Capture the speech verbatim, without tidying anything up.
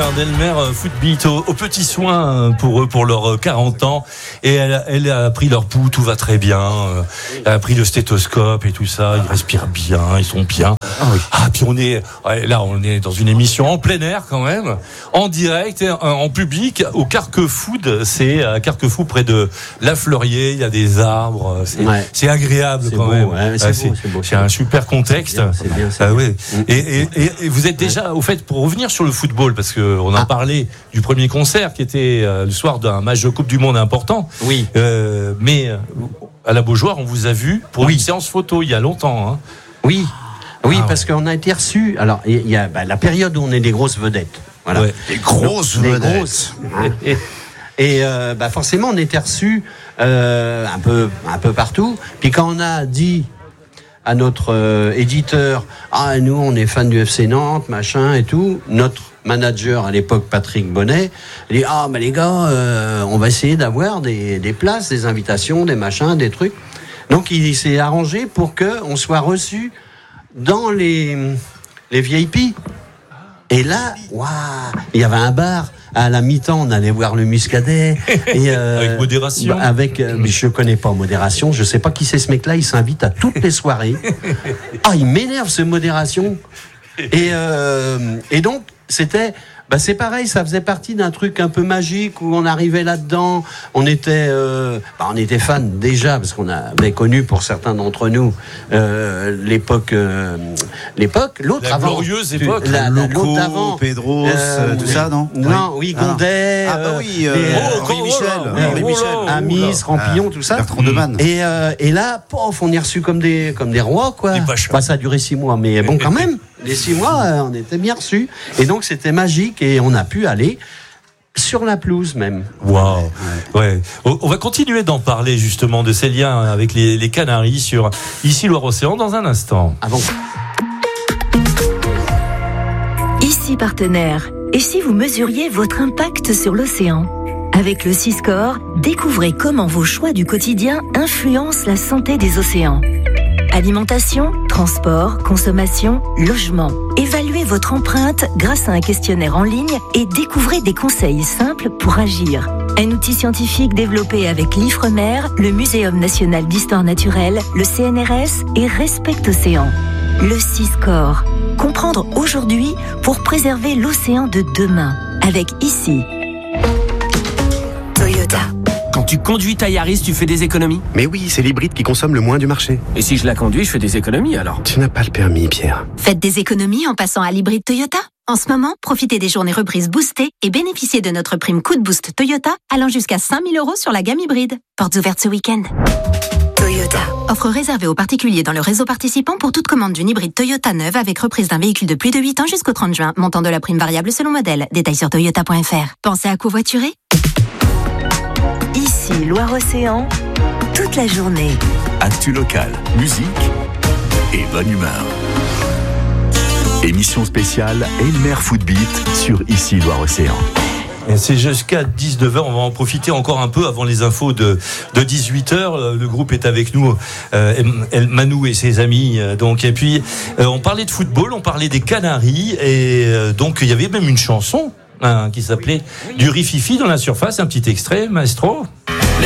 Delmer, Delmer Footbeat au, au petit soin pour eux, pour leurs quarante ans. Et elle, elle a pris leur pouls, tout va très bien. Elle a pris le stéthoscope et tout ça. Ils respirent bien, ils sont bien. Ah, oui. Ah puis on est, là, on est dans une émission en plein air quand même, en direct, en public, au Carquefoot. C'est à Carquefoot près de La Fleurier. Il y a des arbres. C'est, ouais. c'est agréable c'est quand beau, même. Ouais, c'est, c'est, beau, c'est, beau, c'est, c'est un super contexte. C'est bien, c'est bien, c'est ah, ouais. Et, et, et, et vous êtes déjà, ouais. au fait, pour revenir sur le football, parce que on a ah. parlé du premier concert qui était euh, le soir d'un match de Coupe du Monde important. Oui. Euh, mais à la Beaujoire, on vous a vu pour oui. une séance photo il y a longtemps. Hein. Oui. Oui, ah, parce ouais. qu'on a été reçus. Alors, il y a bah, la période où on est des grosses vedettes. Voilà. Ouais. Des grosses des vedettes. Grosses, hein. Et, et euh, bah, forcément, on était reçus euh, un peu, un peu partout. Puis quand on a dit à notre euh, éditeur, ah nous, on est fans du F C Nantes, machin et tout, notre manager à l'époque, Patrick Bonnet, il dit ah mais les gars, euh, on va essayer d'avoir des, des places, des invitations, des machins, des trucs. Donc il s'est arrangé pour que on soit reçus dans les, les V I P. Et là, waouh, il y avait un bar. À la mi-temps, on allait voir le Muscadet. Et euh, avec modération. Bah, avec, euh, mais je connais pas modération. Je sais pas qui c'est ce mec-là. Il s'invite à toutes les soirées. Ah, il m'énerve ce modération. Et euh, et donc c'était. Bah c'est pareil, ça faisait partie d'un truc un peu magique où on arrivait là-dedans, on était, euh, bah on était fans déjà parce qu'on avait connu pour certains d'entre nous euh, l'époque, euh, l'époque, l'autre la avant, glorieuse époque, la, Loco, l'autre avant, Pedros, euh, tout ça, non Non, oui, Gondet, ah, bah oui, euh, les, oh, Henri Michel, euh, Henri Michel, Amis, Rampillon, tout ça. Bertrand Demann. Et euh, et là, pof, on est reçus comme des comme des rois quoi. Bah, ça a duré six mois, mais bon quand même. Les six mois, euh, on était bien reçus. Et donc, c'était magique et on a pu aller sur la pelouse même. Waouh. Ouais. On va continuer d'en parler justement de ces liens avec les, les Canaries sur Ici Loire-Océan dans un instant. Ah bon. Ici Partenaire. Et si vous mesuriez votre impact sur l'océan ? Avec le Siscore, découvrez comment vos choix du quotidien influencent la santé des océans. Alimentation, transport, consommation, logement. Évaluez votre empreinte grâce à un questionnaire en ligne et découvrez des conseils simples pour agir. Un outil scientifique développé avec l'Ifremer, le Muséum national d'histoire naturelle, le C N R S et Respect Océan. Le Siscore. Comprendre aujourd'hui pour préserver l'océan de demain. Avec ici. Toyota. Quand tu conduis ta Yaris, tu fais des économies ? Mais oui, c'est l'hybride qui consomme le moins du marché. Et si je la conduis, je fais des économies alors ? Tu n'as pas le permis, Pierre. Faites des économies en passant à l'hybride Toyota. En ce moment, profitez des journées reprises boostées et bénéficiez de notre prime coup de boost Toyota allant jusqu'à cinq mille euros sur la gamme hybride. Portes ouvertes ce week-end. Toyota. Offre réservée aux particuliers dans le réseau participant pour toute commande d'une hybride Toyota neuve avec reprise d'un véhicule de plus de huit ans jusqu'au trente juin. Montant de la prime variable selon modèle. Détails sur toyota point f r. Pensez à covoiturer ? Ici Loire-Océan, toute la journée. Actu local, musique et bonne humeur. Émission spéciale Elmer Footbeat sur Ici Loire-Océan. Et c'est jusqu'à dix-neuf heures, on va en profiter encore un peu avant les infos de, de dix-huit heures. Le groupe est avec nous, euh, El Manou et ses amis. Donc, et puis, euh, on parlait de football, on parlait des Canaries, et euh, donc il y avait même une chanson hein, qui s'appelait Du riz fifi dans la surface, un petit extrait, maestro.